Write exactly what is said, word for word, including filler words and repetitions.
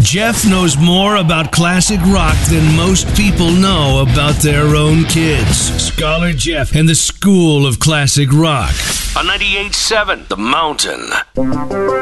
Jeff knows more about classic rock than most people know about their own kids. Scholar Jeff and the School of Classic Rock on ninety-eight point seven The Mountain.